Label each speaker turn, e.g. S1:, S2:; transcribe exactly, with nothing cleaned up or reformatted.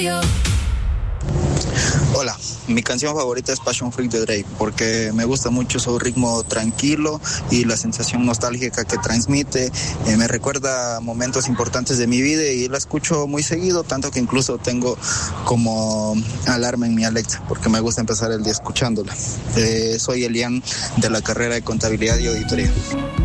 S1: Hola, mi canción favorita es Passion Fruit de Drake porque me gusta mucho su ritmo tranquilo y la sensación nostálgica que transmite. Eh, me recuerda momentos importantes de mi vida y la escucho muy seguido, tanto que incluso tengo como alarma en mi Alexa porque me gusta empezar el día escuchándola. Eh, soy Elian de la carrera de Contabilidad y Auditoría.